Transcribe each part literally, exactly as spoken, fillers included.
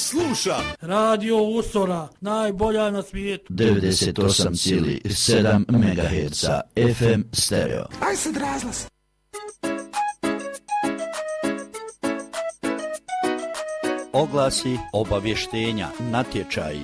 sluša Radio Usora, najbolja na svijetu. devedeset osam zarez sedam megaherca F M stereo. Aj sad razglas. Oglasi, obavještenja, natječaji.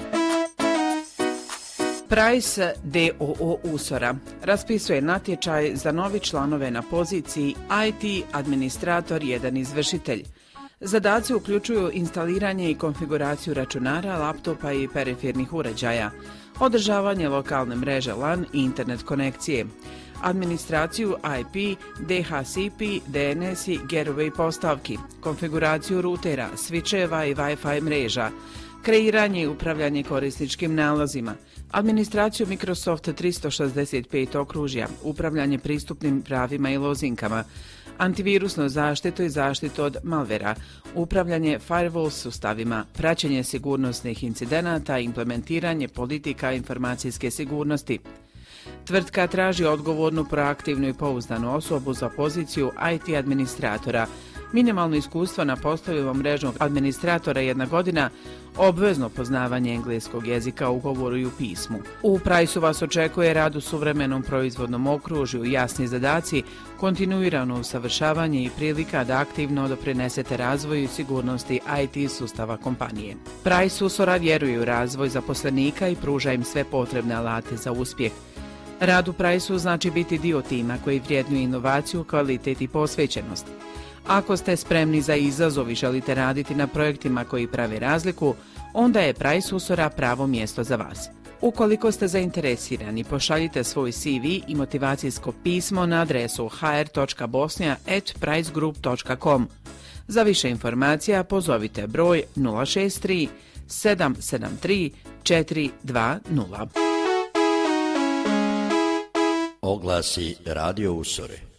Price D O O Usora raspisuje natječaj za novi članove na poziciji I T administrator jedan izvršitelj. Zadaci uključuju instaliranje i konfiguraciju računara, laptopa i perifernih uređaja, održavanje lokalne mreže LAN i internet konekcije, administraciju I P, D H C P, D N S i gateway postavki, konfiguraciju rutera, switcheva i Wi-Fi mreža, kreiranje i upravljanje korisničkim nalazima, administraciju Microsoft tristo šezdeset pet okružja, upravljanje pristupnim pravima i lozinkama, antivirusnu zaštitu i zaštitu od malvera, upravljanje firewall sustavima, praćenje sigurnosnih incidenata i implementiranje politika informacijske sigurnosti. Tvrtka traži odgovornu, proaktivnu i pouzdanu osobu za poziciju I T administratora, minimalno iskustvo na poslovima mrežnog administratora jedna godina, obvezno poznavanje engleskog jezika u govoru i u pismu. U Price-u vas očekuje rad u suvremenom proizvodnom okružju, jasni zadaci, kontinuirano usavršavanje i prilika da aktivno doprinesete razvoju i sigurnosti I T sustava kompanije. Price Usora vjeruje u razvoj zaposlenika i pruža im sve potrebne alate za uspjeh. Rad u Price-u znači biti dio tima koji vrijednuje inovaciju, kvalitet i posvećenost. Ako ste spremni za izazov i želite raditi na projektima koji prave razliku, onda je Price Usora pravo mjesto za vas. Ukoliko ste zainteresirani, pošaljite svoj C V i motivacijsko pismo na adresu h r točka bosnja at price group točka com. Za više informacija pozovite broj nula šest tri sedam sedam tri četiri dva nula. Oglasi Radio Usore.